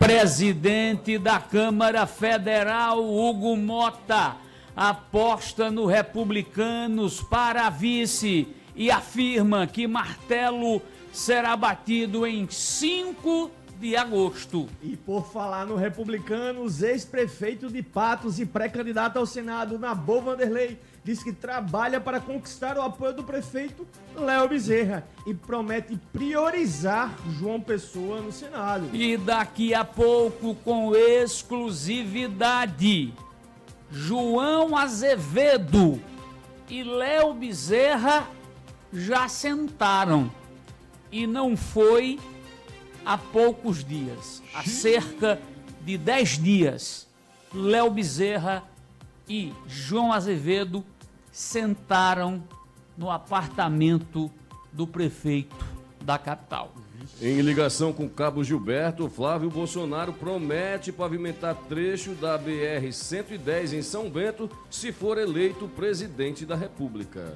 Presidente da Câmara Federal, Hugo Mota, aposta no Republicanos para vice e afirma que martelo será batido em 5 de agosto. E por falar no Republicanos, ex-prefeito de Patos e pré-candidato ao Senado, Nabô Vanderlei, diz que trabalha para conquistar o apoio do prefeito Léo Bezerra e promete priorizar João Pessoa no Senado. E daqui a pouco, com exclusividade, João Azevedo e Léo Bezerra já sentaram. E não foi há poucos dias, há cerca de 10 dias, Léo Bezerra e João Azevedo sentaram no apartamento do prefeito da capital. Em ligação com Cabo Gilberto, Flávio Bolsonaro promete pavimentar trecho da BR-110 em São Bento se for eleito presidente da República.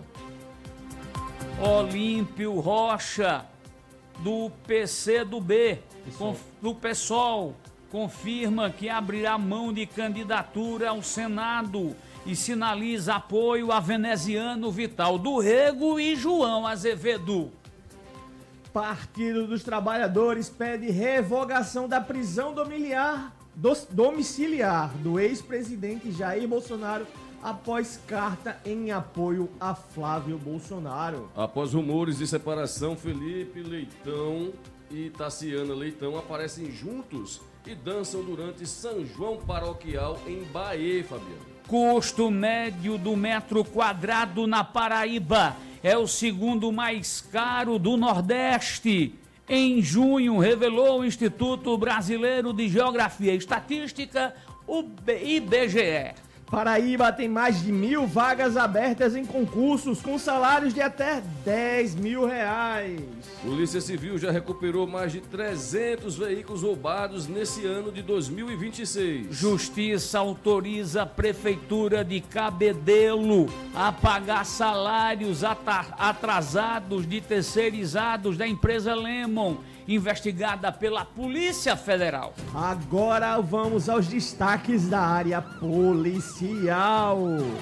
Olímpio Rocha, do PCdoB, do PSOL, confirma que abrirá mão de candidatura ao Senado e sinaliza apoio a veneziano Vital do Rego e João Azevedo. Partido dos Trabalhadores pede revogação da prisão domiciliar do ex-presidente Jair Bolsonaro após carta em apoio a Flávio Bolsonaro. Após rumores de separação, Felipe Leitão e Taciana Leitão aparecem juntos e dançam durante São João Paroquial em Bahia, Fabiano. Custo médio do metro quadrado na Paraíba é o segundo mais caro do Nordeste. Em junho, revelou o Instituto Brasileiro de Geografia e Estatística, o IBGE. Paraíba tem mais de 1.000 vagas abertas em concursos com salários de até R$10.000. Polícia Civil já recuperou mais de 300 veículos roubados nesse ano de 2026. Justiça autoriza a Prefeitura de Cabedelo a pagar salários atrasados de terceirizados da empresa Lemon, investigada pela Polícia Federal. Agora vamos aos destaques da área policial.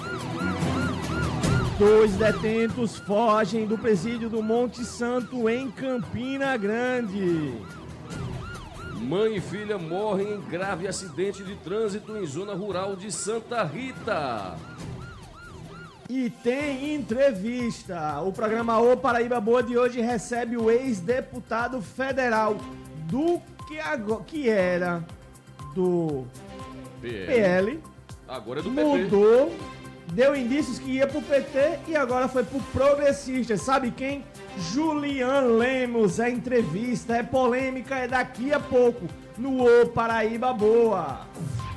2 detentos fogem do presídio do Monte Santo em Campina Grande. Mãe e filha morrem em grave acidente de trânsito em zona rural de Santa Rita. E tem entrevista. O programa O Paraíba Boa de hoje recebe o ex-deputado federal que era do PL. Agora é do PT. Mudou, deu indícios que ia pro PT e agora foi pro progressista. Sabe quem? Julian Lemos. É entrevista, é polêmica, é daqui a pouco no O Paraíba Boa.